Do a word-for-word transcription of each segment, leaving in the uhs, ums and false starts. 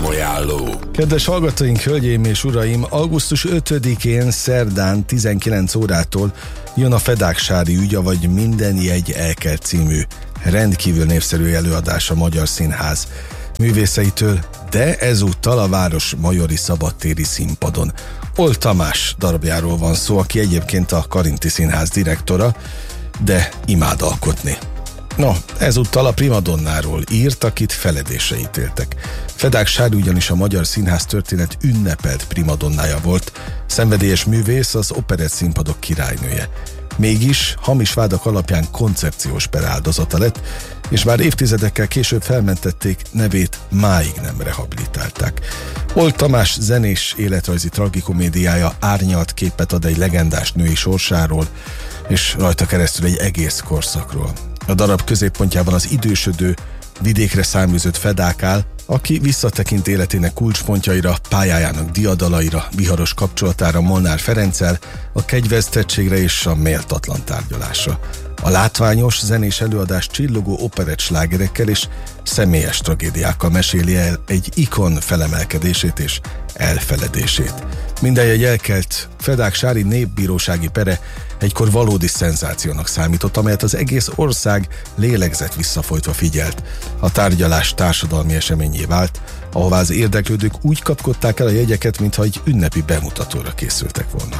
Programajánló. Kedves hallgatóink, hölgyeim és uraim, augusztus ötödikén szerdán tizenkilenc órától jön a Fedáksári ügy, avagy Minden jegy elkelt című rendkívül népszerű előadás a Magyar Színház művészeitől, de ezúttal a város majori szabadtéri színpadon. Oll Tamás darabjáról van szó, aki egyébként a Karinti Színház direktora, de imád alkotni. No, ezúttal a primadonnáról írt, akit feledésre ítéltek. Fedáksári ugyanis a Magyar Színház történet ünnepelt primadonnája volt, szenvedélyes művész, az operett színpadok királynője. Mégis hamis vádak alapján koncepciós per áldozata lett, és már évtizedekkel később felmentették, nevét máig nem rehabilitálták. Oll Tamás zenés életrajzi tragikomédiája árnyalt képet ad egy legendás női sorsáról, és rajta keresztül egy egész korszakról. A darab középpontjában az idősödő, vidékre száműzött Fedák áll, aki visszatekint életének kulcspontjaira, pályájának diadalaira, viharos kapcsolatára Molnár Ferenccel, a kegyvesztettségre és a méltatlan tárgyalásra. A látványos, zenés előadás csillogó operett slágerekkel és személyes tragédiákkal meséli el egy ikon felemelkedését és elfeledését. Minden jegy elkelt Fedáksári népbírósági pere egykor valódi szenzációnak számított, amelyet az egész ország lélegzett visszafolytva figyelt. A tárgyalás társadalmi eseményé vált, ahová az érdeklődők úgy kapkodták el a jegyeket, mintha egy ünnepi bemutatóra készültek volna.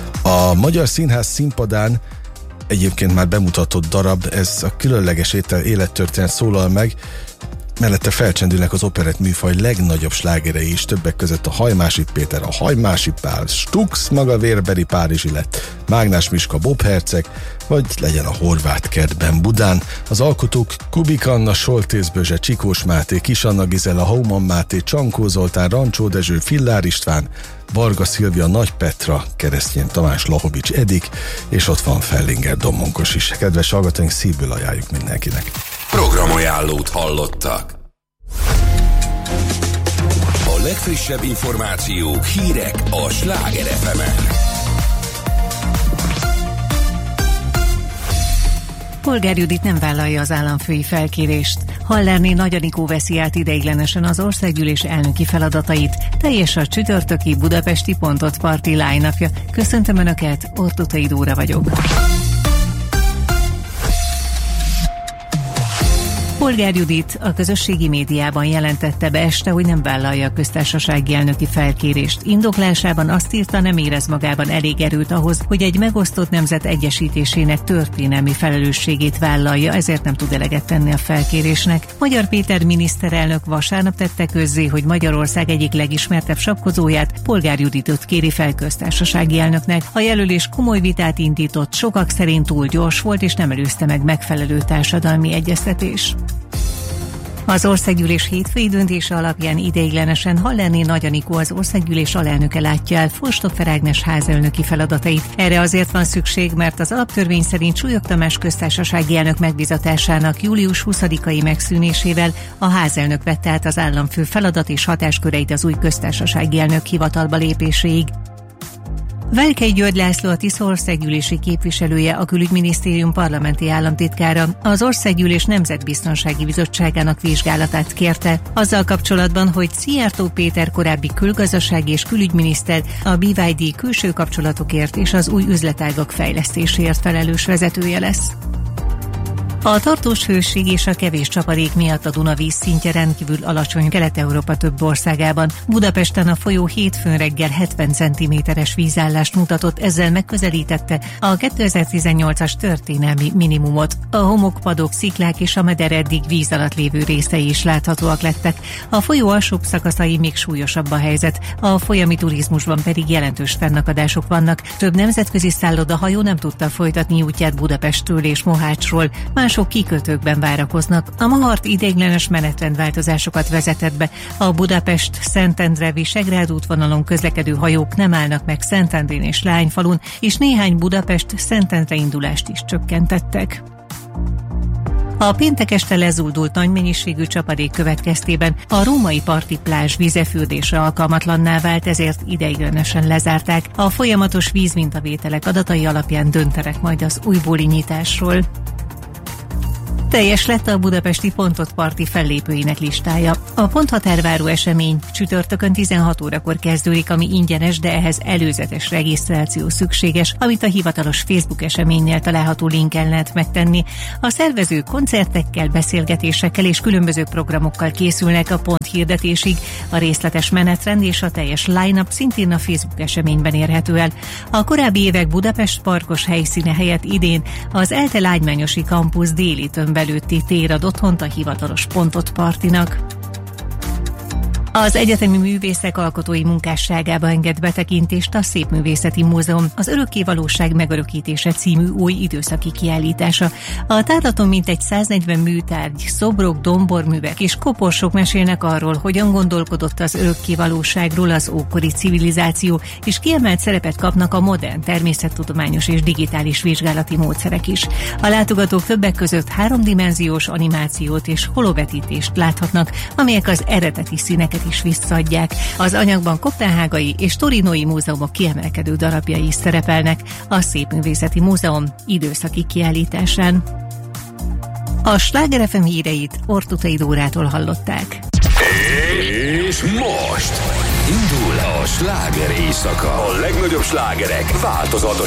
A Magyar Színház színpadán egyébként már bemutatott darab, ez a különleges élettörténet szólal meg, mellette felcsendülnek az operett műfaj legnagyobb slágerei is, többek között a Hajmási Péter, a Hajmási Pál, Stux maga vérbeli Párizsi lett, Mágnás Miska Bob herceg, vagy legyen a Horváth kertben Budán. Az alkotók Kubik Anna, Soltész Bözse, Csikós Máté, Kis Anna Gizella, Hauman Máté, Csankó Zoltán, Rancsó Dezső, Fillár István, Varga Szilvia, Nagy Petra, Keresztény Tamás, Lahovics Edik, és ott van Fellinger Domonkos is. Kedves hallgatóink, szívből ajánljuk mindenkinek. Programajánlót hallottak. A legfrissebb információk, hírek a Sláger ef emen. Polgár Judit nem vállalja az államfői felkérést. Hallerné Nagy Anikó veszi át ideiglenesen az országgyűlés elnöki feladatait. Teljes a csütörtöki budapesti Pontot Party line-upja. Köszöntöm Önöket, Ortutai Dóra vagyok. Polgár Judit a közösségi médiában jelentette be este, hogy nem vállalja a köztársasági elnöki felkérést. Indoklásában azt írta, nem érez magában elég erőt ahhoz, hogy egy megosztott nemzet egyesítésének történelmi felelősségét vállalja, ezért nem tud eleget tenni a felkérésnek. Magyar Péter miniszterelnök vasárnap tette közzé, hogy Magyarország egyik legismertebb sapkozóját, Polgár Juditot kéri fel köztársasági elnöknek. A jelölés komoly vitát indított, sokak szerint túl gyors volt és nem előzte meg megfelelő társadalmi egyeztetés. Az országgyűlés hétfői döntése alapján ideiglenesen Hallerné Nagy Anikó, az országgyűlés alelnöke látja el Forstóffer Ágnes házelnöki feladatait. Erre azért van szükség, mert az alaptörvény szerint Súlyog Tamás köztársasági elnök megbízatásának július huszadikai megszűnésével a házelnök vette át az államfő feladat és hatásköreit az új köztársasági elnök hivatalba lépéséig. Velkei György László, a Tisza országgyűlési képviselője, a Külügyminisztérium parlamenti államtitkára az Országgyűlés Nemzetbiztonsági Bizottságának vizsgálatát kérte, azzal kapcsolatban, hogy Szijjártó Péter korábbi külgazdasági és külügyminiszter a bé vé dé külső kapcsolatokért és az új üzletágak fejlesztéséért felelős vezetője lesz. A tartós hőség és a kevés csapadék miatt a Duna vízszintje rendkívül alacsony Kelet-Európa több országában. Budapesten a folyó hétfőn reggel hetven centiméteres vízállást mutatott, ezzel megközelítette a kétezer-tizennyolcas történelmi minimumot. A homokpadok, sziklák és a meder eddig víz alatt lévő részei is láthatóak lettek. A folyó alsóbb szakaszai még súlyosabb a helyzet, a folyami turizmusban pedig jelentős fennakadások vannak. Több nemzetközi szállodahajó nem tudta folytatni útját Budapesttől és Mohácsról, más sok kikötőkben várakoznak. A Mahart ideiglenes menetrendváltozásokat vezetett be. A Budapest-Szentendre-Visegrád útvonalon közlekedő hajók nem állnak meg Szentendrén és Lányfalun, és néhány Budapest-Szentendre indulást is csökkentettek. A péntek este lezuldult nagy mennyiségű csapadék következtében a római parti plázs vizefürdésre alkalmatlanná vált, ezért ideiglenesen lezárták. A folyamatos vízmintavételek adatai alapján döntenek majd az újbóli nyitásról. Teljes lett a budapesti Pontot Parti fellépőinek listája. A ponthatárváró esemény csütörtökön tizenhat órakor kezdődik, ami ingyenes, de ehhez előzetes regisztráció szükséges, amit a hivatalos Facebook eseménnyel található linken lehet megtenni. A szervezők koncertekkel, beszélgetésekkel és különböző programokkal készülnek a pont hirdetésig. A részletes menetrend és a teljes line-up szintén a Facebook eseményben érhető el. A korábbi évek Budapest parkos helyszíne helyett idén az ELTE Lágymányosi Campus déli tömbelőtti tér ad otthont a hivatalos Pontot Partinak. Az Egyetemi Művészek alkotói munkásságába enged betekintést a Szépművészeti Múzeum, az Örökké Valóság megörökítése című új időszaki kiállítása. A tárlaton mintegy száznegyven műtárgy, szobrok, domborművek és koporsok mesélnek arról, hogyan gondolkodott az örökké valóságról az ókori civilizáció, és kiemelt szerepet kapnak a modern természettudományos és digitális vizsgálati módszerek is. A látogatók többek között háromdimenziós animációt és holovetítést láthatnak, amelyek az eredeti színeket is visszaadják. Az anyagban koppenhágai és torinói múzeumok kiemelkedő darabjai is szerepelnek a Szépművészeti Múzeum időszaki kiállításán. A Sláger ef em híreit Ortutai Dórától hallották. És most indul a sláger éjszaka. A legnagyobb slágerek változatos